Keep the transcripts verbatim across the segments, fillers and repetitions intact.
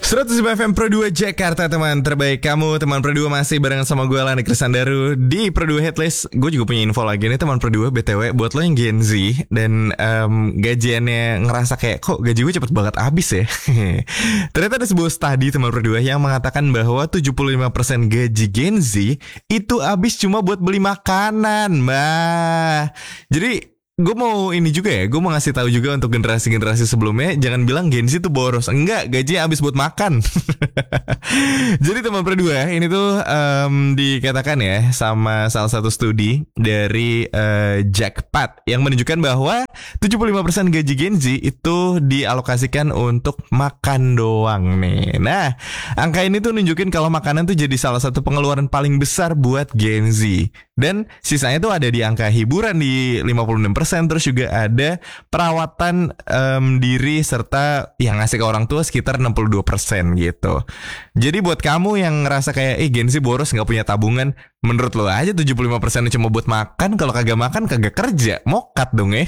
seratus lima F M Pro dua Jakarta, teman terbaik kamu. Teman Pro dua masih barengan sama gue, Lani Krisandaru, di Pro dua Headlist. Gue juga punya info lagi nih teman Pro dua, B T W buat lo yang Gen Z dan um, gajiannya ngerasa kayak kok gaji gue cepet banget habis ya. Ternyata ada sebuah studi teman Pro dua yang mengatakan bahwa tujuh puluh lima persen gaji Gen Z itu habis cuma buat beli makanan, bah. Jadi gue mau ini juga ya, gue mau ngasih tahu juga untuk generasi-generasi sebelumnya, jangan bilang Gen Z tuh boros. Enggak, gajinya habis buat makan. Jadi teman Pro dua, ini tuh um, dikatakan ya sama salah satu studi dari uh, Jackpot yang menunjukkan bahwa tujuh puluh lima persen gaji Gen Z itu dialokasikan untuk makan doang nih. Nah, angka ini tuh nunjukin kalau makanan tuh jadi salah satu pengeluaran paling besar buat Gen Z. Dan sisanya tuh ada di angka hiburan di lima puluh enam persen, terus juga ada perawatan um, diri serta yang ngasih ke orang tua sekitar enam puluh dua persen gitu. Jadi buat kamu yang ngerasa kayak eh Gen Z boros gak punya tabungan, menurut lo aja tujuh puluh lima persen cuma buat makan. Kalau kagak makan kagak kerja, mokat dong ya.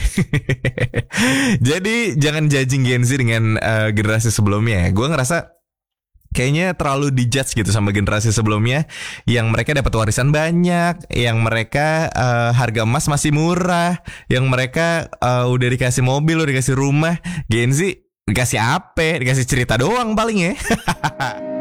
Jadi jangan judging Gen Z dengan uh, generasi sebelumnya. Gue ngerasa kayaknya terlalu dijudge gitu sama generasi sebelumnya, yang mereka dapat warisan banyak, yang mereka uh, harga emas masih murah, yang mereka uh, udah dikasih mobil, udah dikasih rumah. Gen Z dikasih apa? Dikasih cerita doang paling ya.